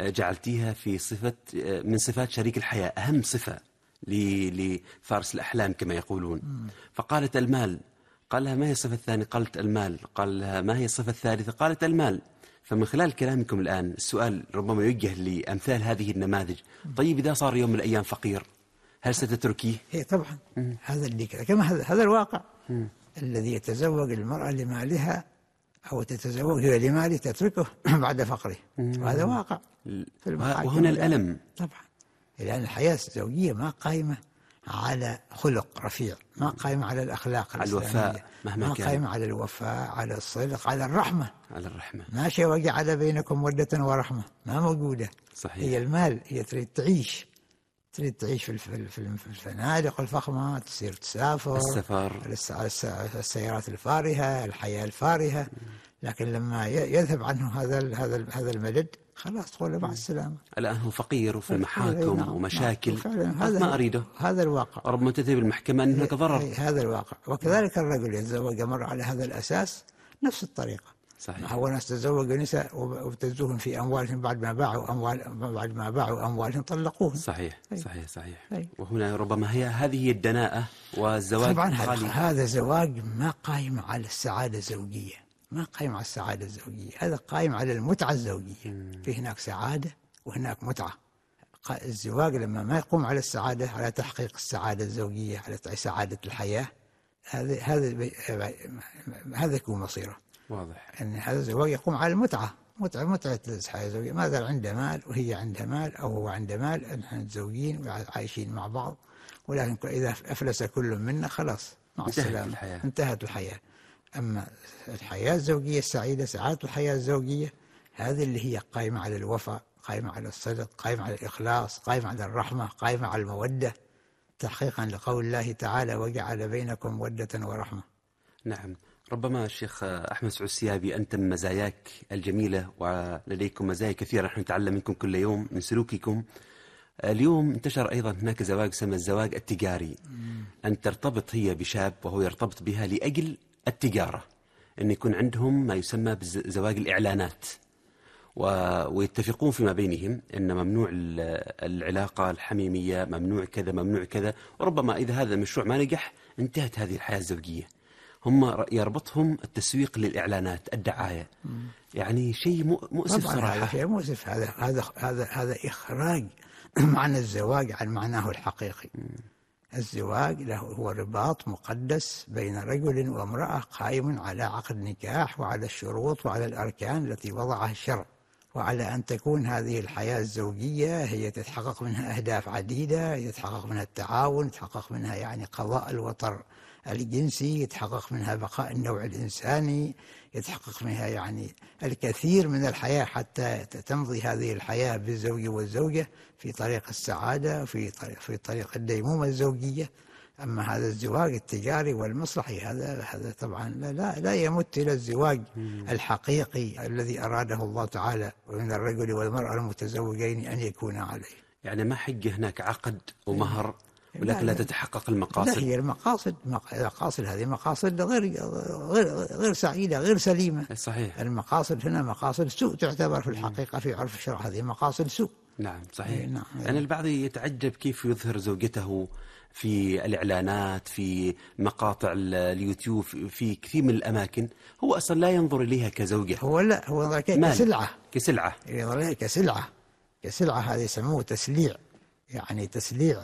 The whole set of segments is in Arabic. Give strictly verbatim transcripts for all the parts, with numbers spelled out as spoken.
جعلتيها في صفة من صفات شريك الحياة، أهم صفة لفارس الأحلام كما يقولون. فقالت المال، قال لها ما هي الصفة الثانية؟ قالت المال. قال لها ما هي الصفة الثالثة؟ قالت المال. فمن خلال كلامكم الآن السؤال ربما يوجه لأمثال هذه النماذج، طيب إذا صار يوم من الأيام فقير هل ستتركيه؟ هي طبعا مم. هذا اللي كما هذا, هذا الواقع. مم. الذي يتزوج المرأة لمالها أو تتزوج هي لماله تتركه بعد فقره، وهذا واقع في وهنا الألم طبعا، لأن الحياة الزوجية ما قائمة على خلق رفيع، ما قائمة على الأخلاق على الوفاء مهما ما كان، قائمة على الوفاء، على الصدق، على الرحمة على الرحمة. ما شيء وجعل بينكم مودة ورحمة، ما موجودة. صحيح. هي المال، هي تريد تعيش تريد تعيش في في الفنادق الفخمة، تصير تسافر، السفر، السيارات الفارهة، الحياة الفارهة، لكن لما يذهب عنه هذا هذا هذا المدد خلاص تقول له مع السلامة. الآن هو فقير وفي المحاكم نعم ومشاكل، نعم هذا ما أريده، هذا الواقع. ربما تنتهي بالمحكمة أن هناك ضرر، هذا الواقع. وكذلك الرجل يتزوج مرة على هذا الأساس نفس الطريقة. صحيح. هو ناس تزوجوا نساء وابتزوهم في أموالهم، بعد ما باعوا أموال بعد ما باعوا أموالهم طلقوهم. صحيح صحيح صحيح. أي. وهنا ربما هي هذه هي الدناءة والزواج. طبعا هذا زواج ما قائم على السعادة الزوجية، ما قائم على السعادة الزوجية، هذا قائم على المتعة الزوجية. مم. في هناك سعادة وهناك متعة. الزواج لما ما يقوم على السعادة، على تحقيق السعادة الزوجية، على سعادة الحياة، هذا هذا هذا يكون مصيره. واضح أن هذا الزواج يقوم على المتعة، متعة متعة الحياة الزوجية، ماذا عنده مال وهي عندها مال أو هو عنده مال، نحن متزوجين وعايشين مع بعض، ولكن إذا أفلس كل منا خلاص مع السلامة، الحياة. انتهت الحياة. أما الحياة الزوجية السعيدة، سعادة الحياة الزوجية، هذه اللي هي قائمة على الوفاء، قائمة على الصدق، قائمة على الإخلاص، قائمة على الرحمة، قائمة على المودة، تحقيقا لقول الله تعالى وجعل بينكم مودة ورحمة. نعم. ربما الشيخ أحمد سعود السيابي، أنت من مزاياك الجميلة ولديكم مزايا كثيرة نحن نتعلم منكم كل يوم من سلوككم. اليوم انتشر أيضا هناك زواج يسمى الزواج التجاري، أن ترتبط هي بشاب وهو يرتبط بها لأجل التجارة، أن يكون عندهم ما يسمى بزواج الإعلانات، ويتفقون فيما بينهم أن ممنوع العلاقة الحميمية، ممنوع كذا ممنوع كذا، وربما إذا هذا المشروع ما نجح انتهت هذه الحياة الزوجية. هم يربطهم التسويق للإعلانات، الدعاية. مم. يعني شيء مؤسف صراحة. هذا شيء مؤسف، هذا هذا هذا هذا إخراج معنى الزواج عن معناه الحقيقي. مم. الزواج له هو رباط مقدس بين رجل وامرأة قائم على عقد نكاح وعلى الشروط وعلى الأركان التي وضعها الشرع، وعلى أن تكون هذه الحياة الزوجية هي تتحقق منها أهداف عديدة، يتحقق منها التعاون، يتحقق منها يعني قضاء الوطر الجنسي، يتحقق منها بقاء النوع الإنساني، يتحقق منها يعني الكثير من الحياة حتى تمضي هذه الحياة بالزوج والزوجة في طريق السعادة، في طريق في طريق الديمومة الزوجية. أما هذا الزواج التجاري والمصلحي هذا هذا طبعا لا لا, لا يمت إلى الزواج الحقيقي الذي أراده الله تعالى من الرجل والمرأة المتزوجين أن يكونا عليه. يعني ما حق هناك عقد ومهر ولكن لا تتحقق المقاصد. لا، هي المقاصد المقاصد هذه مقاصد غير غير غير سعيدة، غير سليمة. صحيح. المقاصد هنا مقاصد سوء تعتبر في الحقيقة في عرف الشرع، هذه مقاصد سوء. نعم صحيح. نعم. يعني البعض يتعجب كيف يظهر زوجته في الإعلانات، في مقاطع اليوتيوب، في كثير من الأماكن، هو أصلا لا ينظر إليها كزوجة، هو لا هو ينظر كسلعة كسلعة ينظر إليها كسلعة كسلعة هذه يسموه تسليع، يعني تسليع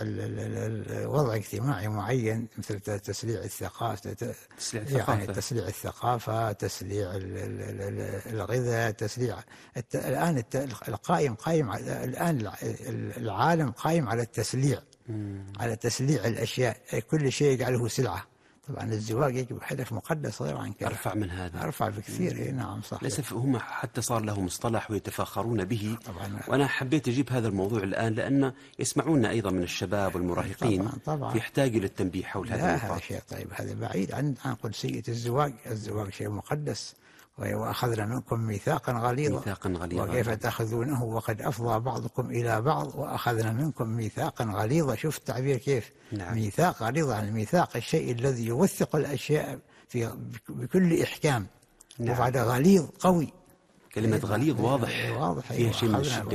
وضع اجتماعي معين، مثل تسليع الثقافة، تسليع الثقافة، يعني تسليع الثقافة، تسليع الغذاء، تسليع الآن القائم قائم الآن العالم قائم على التسليع، على تسليع الأشياء، كل شيء يجعله سلعة. طبعا الزواج يجب هدف مقدس غير عن كذا، أرفع من هذا، أرفع بكثير. نعم صحيح. للأسف هم حتى صار له مصطلح ويتفاخرون به. طبعا. وأنا حبيت أجيب هذا الموضوع الآن لأن يسمعونا أيضا من الشباب والمراهقين. طبعا طبعا. يحتاج للتنبيه حول هذا النقاط. هذا شيء طيب، هذا بعيد عن عن قدسية الزواج. الزواج شيء مقدس، وأخذنا منكم ميثاقا غليظا ميثاقا غليظا وكيف تأخذونه وقد أفضى بعضكم إلى بعض وأخذنا منكم ميثاقا غليظا. شوف التعبير كيف. نعم. ميثاق غليظ، عن الميثاق الشيء الذي يوثق الأشياء في بكل إحكام. نعم. وبعد غليظ قوي، كلمة غليظ واضح, واضح فيها شيء من الشدة.